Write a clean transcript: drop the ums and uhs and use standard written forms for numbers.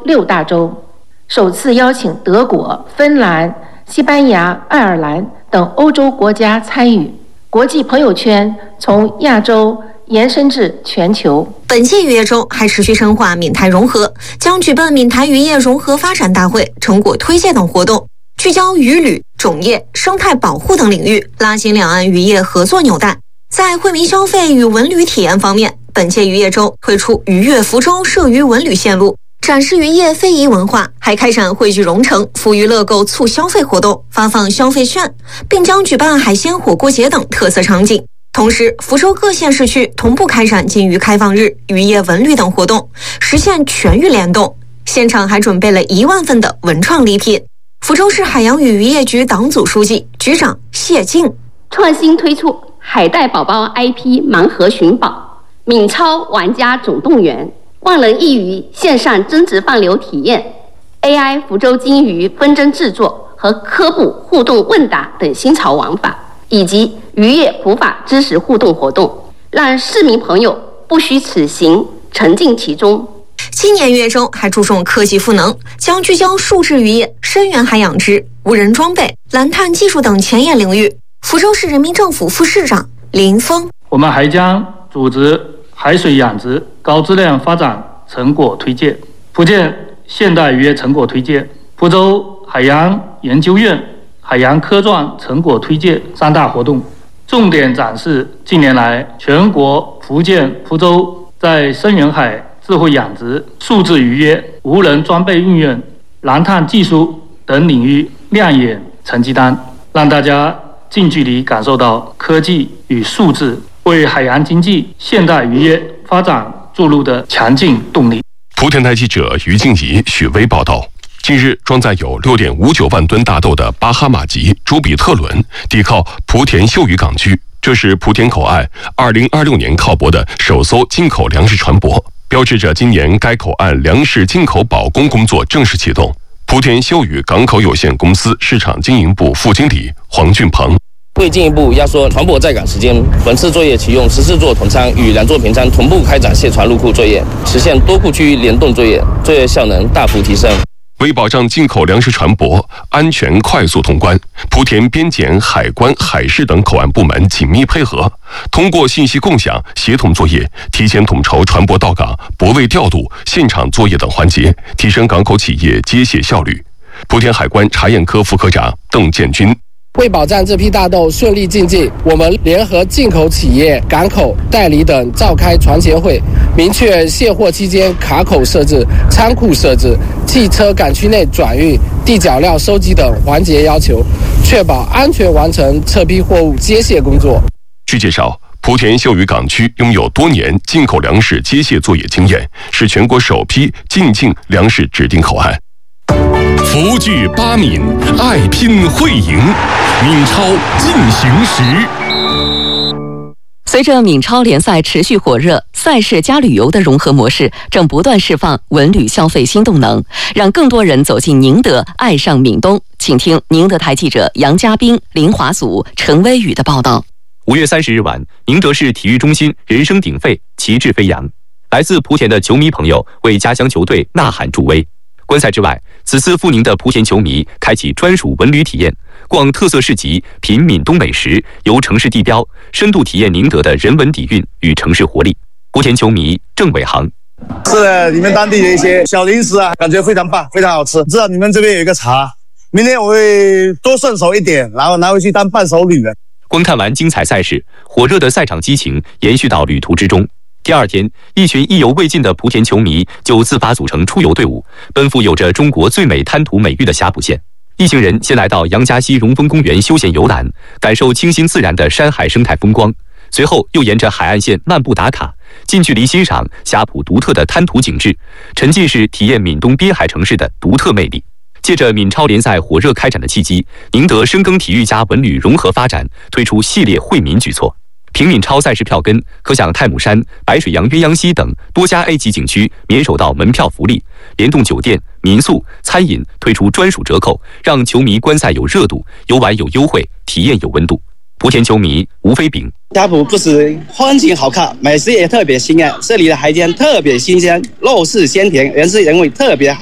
6大洲，首次邀请德国、芬兰、西班牙、爱尔兰等欧洲国家参与。国际朋友圈从亚洲延伸至全球。 本届渔业周还持续深化闽台融合，将举办闽台渔业融合发展大会、成果推介等活动，聚焦渔旅、种业、生态保护等领域，拉紧两岸渔业合作纽带。在惠民消费与文旅体验方面，本届渔业周推出渔业福州摄渔文旅线路，展示渔业非遗文化，还开展汇聚蓉城、福娱乐购促消费活动，发放消费券，并将举办海鲜火锅节等特色场景。同时，福州各县市区同步开展禁渔开放日、渔业文旅等活动，实现全域联动。现场还准备了1万份的文创礼品。福州市海洋与渔业局党组书记、局长谢静创新推出海带宝宝 IP 盲盒寻宝、闽超玩家总动员、万人一鱼线上增值放流体验、AI 福州金鱼分针制作和科普互动问答等新潮玩法，以及渔业普法知识互动活动，让市民朋友不虚此行，沉浸其中。 今年渔业周还注重科技赋能，将聚焦数字渔业、深远海养殖、无人装备、蓝碳技术等前沿领域。福州市人民政府副市长林峰， 我们还将组织海水养殖高质量发展成果推介、福建现代渔业成果推介、福州海洋研究院海洋科创成果推介3大活动，重点展示近年来全国福建福州在深远海智慧养殖、数字渔业、无人装备运用、蓝碳技术等领域亮眼成绩单，让大家近距离感受到科技与数字为海洋经济、现代渔业发展注入的强劲动力。 莆田台记者于静怡、许巍报道。近日，装载有6.59万吨大豆的巴哈马级朱比特轮抵靠莆田秀屿港区，这是莆田口岸2026年靠泊的首艘进口粮食船舶，标志着今年该口岸粮食进口保供工作正式启动。莆田秀屿港口有限公司市场经营部副经理黄俊鹏。 为进一步压缩船舶在港时间，本次作业启用14座桶舱与2座平舱同步开展卸船入库作业，实现多库区联动作业，作业效能大幅提升。 为保障进口粮食船舶安全快速通关，莆田边检、海关、海事等口岸部门紧密配合，通过信息共享、协同作业，提前统筹船舶到港、泊位调度、现场作业等环节，提升港口企业接卸效率。莆田海关查验科副科长邓建军。 为保障这批大豆顺利进境，我们联合进口企业、港口代理等召开船前会，明确卸货期间卡口设置、仓库设置、汽车港区内转运、地脚料收集等环节要求，确保安全完成撤批货物接卸工作。 据介绍，莆田秀屿港区拥有多年进口粮食接卸作业经验，是全国首批进境粮食指定口岸。 福聚巴闽，爱拼会赢，闽超进行时。 随着闽超联赛持续火热，赛事加旅游的融合模式正不断释放文旅消费新动能，让更多人走进宁德，爱上闽东。请听宁德台记者杨家斌、林华祖、陈威宇的报道。 5月30日晚，宁德市体育中心人声鼎沸，旗帜飞扬，来自莆田的球迷朋友为家乡球队呐喊助威。观赛之外，此次赴宁的莆田球迷开启专属文旅体验，逛特色市集，品闽东美食，游城市地标，深度体验宁德的人文底蕴与城市活力。莆田球迷郑伟航： 是你们当地的一些小零食啊，感觉非常棒，非常好吃。知道你们这边有一个茶，明天我会多顺手一点，然后拿回去当伴手礼的。 观看完精彩赛事，火热的赛场激情延续到旅途之中。第二天，一群意犹未尽的莆田球迷就自发组成出游队伍，奔赴有着中国最美滩涂美誉的霞浦县。一行人先来到杨家溪荣丰公园休闲游览，感受清新自然的山海生态风光，随后又沿着海岸线漫步打卡，近距离欣赏霞浦独特的滩涂景致，沉浸式体验闽东滨海城市的独特魅力。借着闽超联赛火热开展的契机，宁德深耕体育加文旅融合发展，推出系列惠民举措。凭闽超赛事票根，可享太姥山、白水洋鸳鸯溪等多家 A 级景区免首道门票福利，联动酒店、民宿、餐饮推出专属折扣，让球迷观赛有热度，游玩有优惠，体验有温度。莆田球迷吴飞炳： 霞浦不止风景好看，美食也特别鲜艳，这里的海鲜特别新鲜，肉质鲜甜，原汁原味特别好。